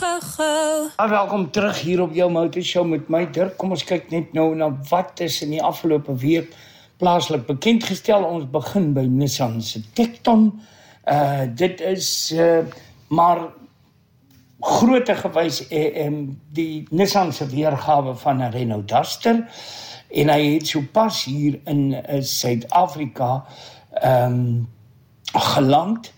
Welkom terug hier op jou Motorshow met my Dirk. Kom ons kyk net nou na wat is in die afgelope week plaaslik bekendgestel. Ons begin by Nissan se Tekton. Dit is maar grootte gewys die Nissan se weergawe van 'n Renault Duster. En hy het sopas hier in Suid-Afrika geland.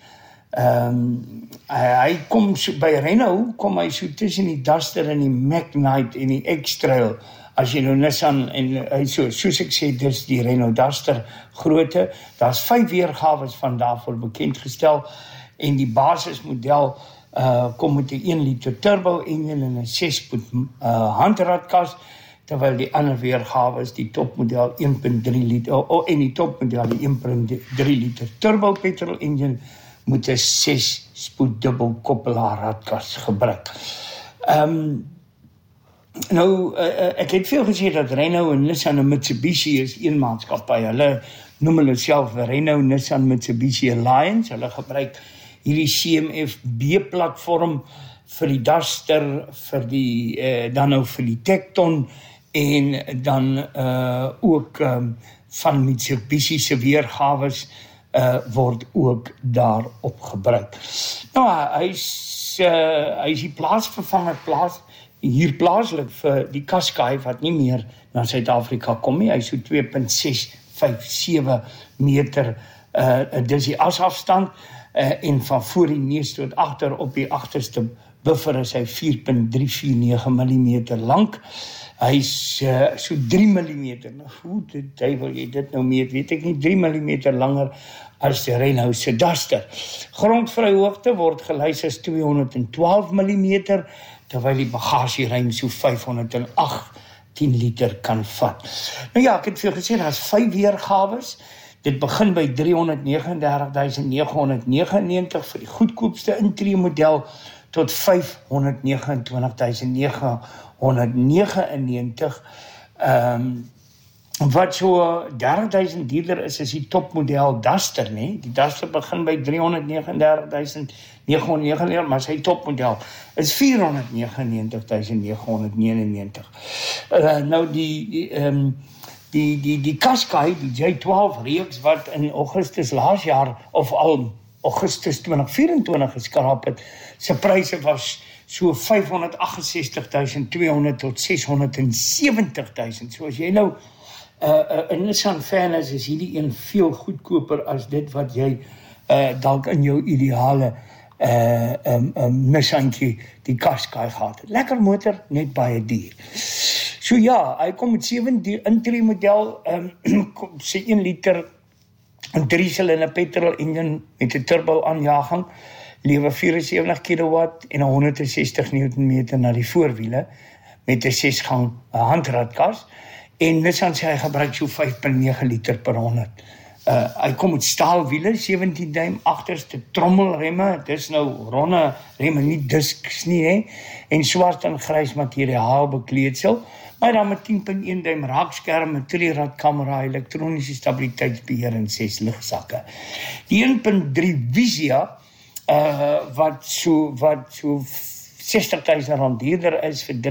Hy kom so, by Renault kom hy so tussen die Duster en die Magnite en die X-Trail. As jy nou Nissan en soos ek sê, dis die Renault Duster grootte. Daar's 5 weergawes van daarvoor bekendgestel en die basismodel kom met 'n 1 liter turbo engine en 'n 6-spoed handratkas, terwyl die ander weergawes die topmodel 1.3 liter en die topmodel die 1.3 liter turbo petrol engine moet 'n 6-spoed dubbelkoppelaar ratkas gebruik. Ek het veel gesê dat Renault en Nissan en Mitsubishi is een maatskappy. Hulle noem hulle self Renault Nissan Mitsubishi Alliance. Hulle gebruik hierdie CMF-B-platform vir die Duster, dan nou vir die Tekton en dan ook van Mitsubishi se weergawes word ook daarop gebruik. Nou, hy is die plaatsvervanger hier plaaslik vir die Qashqai wat nie meer na Suid-Afrika kom nie. Hy is so 2.657 meter, dis die asafstand, en van voor die neus tot agter op die agterste buffer is hy 4.349 mm lank. Hy is so 3 mm, hoe dit duiwel jy dit nou meet, weet ek nie, 3 mm langer as die Renault se Duster. Grondvryhoogte word gelys as 212 mm, terwyl die bagasieruim so 518 liter kan vat. Nou ja, ek het vir jou gesê, daar is 5 weergawes. Dit begin by 339.999 vir die goedkoopste intree model tot 529.999. Wat so 30.000 duurder is die topmodel Duster, nee. Die Duster begin by 339.999, maar sy topmodel is 499.999. Nou die Qashqai, die J12 reeks wat in Augustus laas jaar of al Augustus 2024 geskraap het, sy pryse was so 568.200 tot 670.000. So as jy nou 'n Nissan fan is hierdie een veel goedkoper as dit wat jy dalk in jou ideale Nissantjie, die Qashqai gehad het. Lekker motor, net baie duur. So ja, hy kom met 7 intree model, sy 1 liter 3-silinder petrol engine met 'n turbo aanjaaging, lewer 74 kW en 160 Nm na die voorwiele met 'n 6-gang handratkas. En Nissan sê hy gebruik so 5.9 liter per 100. Hy kom met staalwiele, 17 duim agterste trommelremme, dis nou ronde remme, nie disks nie, hè, en swart en grys materiaal bekleedsel, maar dan met 10.1 duim raakskerm, 'n 3-rad kamera, elektroniese stabiliteitsbeheer en 6 ligsakke. Die 1.3 Visia, wat so R60.000 duurder is vir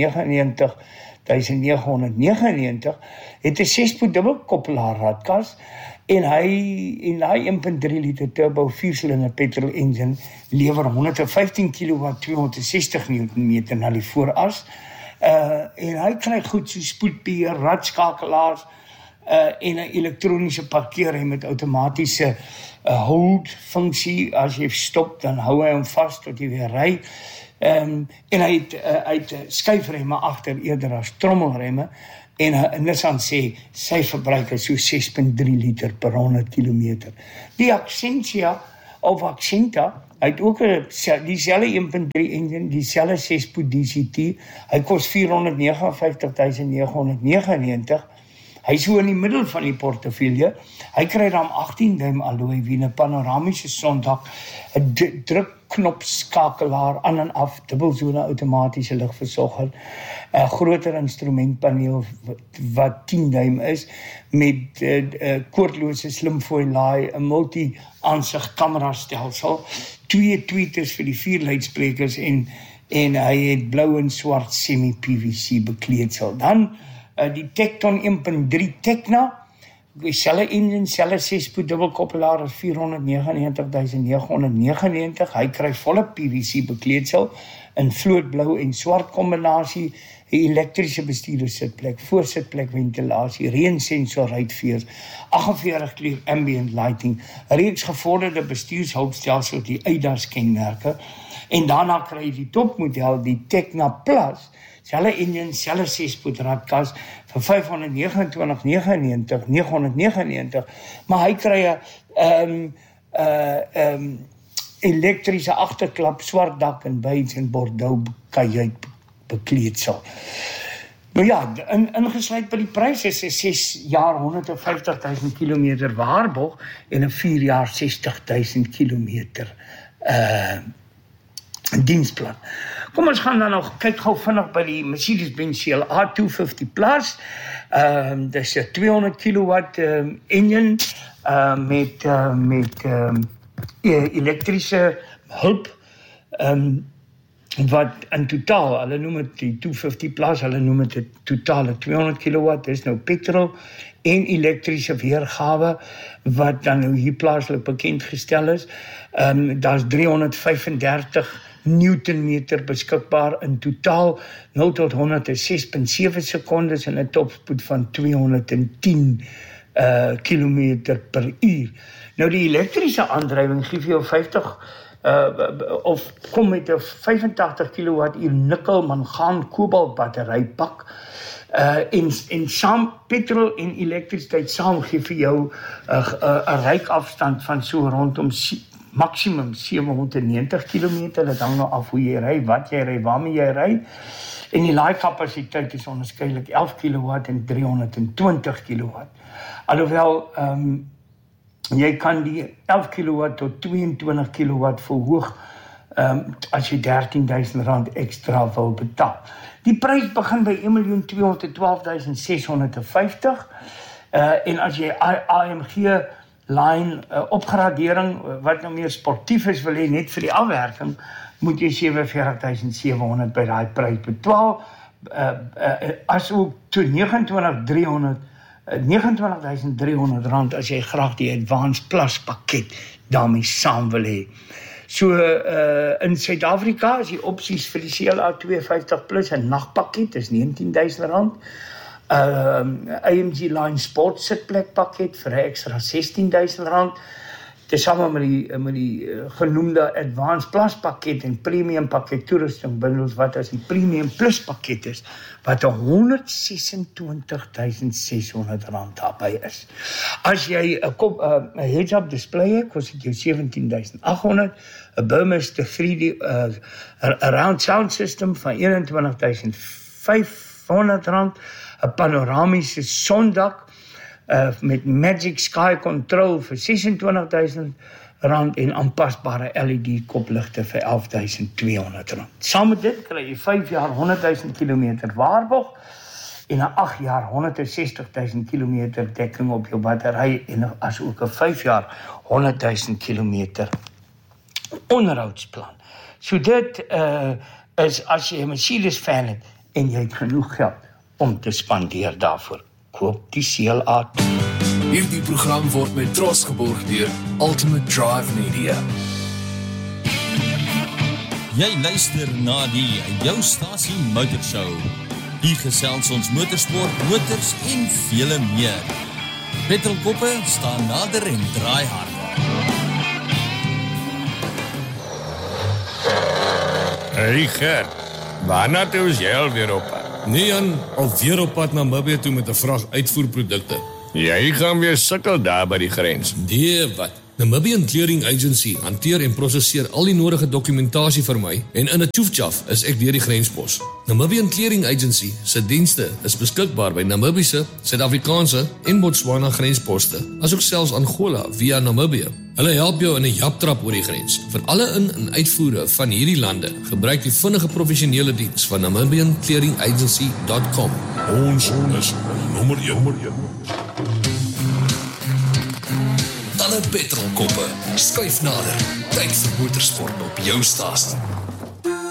399.999, het 'n 6-spoed dubbelkoppelaar ratkas en hy 1.3 liter turbo 4-silinder petrol engine lewer 115 kW 260 Nm na die vooras. En hy kry goed so spoedbeheer, radskakelaars en 'n elektroniese parkeerrem met outomatiese hold funksie. As jy stop, dan hou hy hom vas tot jy weer ry. En hy het skuifremme agter eerder as trommelremme. En Nissan sê sy verbruik is so 6.3 liter per 100 km. Die Accenta, hy het ook dieselfde 1.3 engine, dieselfde 6-spoed DCT. Hy kos 459.999. Hy is so in die middel van die portefeulje. Hy kry dan 18 duim alloy wiele, panoramiese sondak, 'n drukknopskakelaar aan en af, dubbelzone outomatiese ligversorger, 'n groter instrumentpaneel wat 10 duim is met koordlose slimfoil laai, 'n multi-aansig kamerastelsel, 2 tweeters vir die 4 luidsprekers en en hy het blou en swart semi-PVC bekleedsel. Dan die Tecton 1.3 Tecna, dieselfde engine, dieselfde 6-spoed dubbelkoppelaar as 499.999. Hy kry volle PVC bekleedsel in vlootblou en swart kombinasie, 'n elektriese bestuurdersitplek, voorsitplek ventilasie, reensensor uitveer, 48 kleur ambient lighting, reeks gevorderde bestuurshulpstelsels, die ADAS-kenmerke, en daarna kry jy die topmodel, die Tecna Plus, selfde engine, selfde 6-spoed radkas vir 529.999, maar hy kry 'n elektriese agterklap, swart dak en beige en bordeaux kajuit bekleedsel. Nou ja, ingesluit by die prys is 'n 6 jaar 150.000 kilometer waarborg en 'n 4 jaar 60.000 kilometer diensplan. Kom ons gaan dan nog kyk gou vinnig by die Mercedes-Benz CLA 250 Plus. Dis 'n 200 kilowatt engine met elektrische hulp, wat in totaal, hulle noem het die 250 Plus, hulle noem het totale 200 kilowatt, dis nou petrol en elektrische weergawe, wat dan nou hier plaaslik bekendgestel is. Daar is 335 Newtonmeter beskikbaar in totaal, 0 tot 100 is 6.7 sekondes en 'n topspoed van 210 kilometer per uur. Nou die elektriese aandrywing gee vir jou 50 of kom met 'n 85 kilowattuur nikkel mangaan kobalt batterypak, en saam petrol en elektrisiteit saam gee vir jou 'n ryk-afstand van so rondom maksimum 790 km. Dit hang nou af hoe jy ry, wat jy ry, waarmee jy ry. En die laaikapasiteit is onderskeidelik 11 kW en 320 kW. Alhoewel jy kan die 11 kW tot 22 kW verhoog as jy R13.000 ekstra wil betaal. Die prys begin by 1.212.650 en as jy AMG line opgradering wat nou meer sportief is, wil jy net vir die afwerking, moet jy 47.700 by daai prys betaal. As ook to 29.300 as jy graag die Advanced Plus pakket daarmee saam wil hê. So in Suid-Afrika is die opsies vir die CLA 250 Plus 'n nagpakket, is R19.000. AMG Line Sport sitplek pakket vir 'n ekstra R16.000. Tesame met die genoemde Advanced Plus pakket en Premium pakket toerusting bundels wat as die Premium Plus pakket is, wat R126.600 daarbij is. As jy 'n heads-up display het, kos dit jou 17.800, 'n Burmester 3D around sound system van R21.500, 'n panoramiese sondak met Magic Sky Control vir R26.000 en aanpasbare LED kopligte vir R11.200. Saam met dit kry jy 5 jaar 100.000 km waarborg en 'n 8 jaar 160.000 km dekking op jou battery en as ook 'n 5 jaar 100.000 km onderhoudsplan. So dit is as jy 'n Mercedes fan het en jy het genoeg geld om te spandeer daarvoor. Koop die CLA. Hierdie program word met trots geborg deur Ultimate Drive Media. Jy luister na die Jou Stasie Motorshow. Hier gesels ons motorsport, motors en vele meer. Petrolkoppe staan nader en draai harder. Hey Gert, waarna toe is jy alweer op? Nee Jan, alweer op pad na Namibië toe met 'n vrag uitvoerprodukte. Jy gaan weer sukkel daar by die grens. Nee, wat? Namibian Clearing Agency hanteer en prosesseer al die nodige dokumentasie vir my en in 'n tjoefjaf is ek deur die grenspos. Namibian Clearing Agency se dienste is beskikbaar by Namibiese, Suid-Afrikaanse en Botswana grensposte, asook selfs Angola via Namibië. Hulle help jou in 'n japtrap oor die grens. Vir alle in- en uitvoere van hierdie lande, gebruik die vinnige professionele diens van namibianclearingagency.com. Ons is nommer 1. Talle petrolkoppe, skuif nader. Tyd vir motorsport op jou stasie.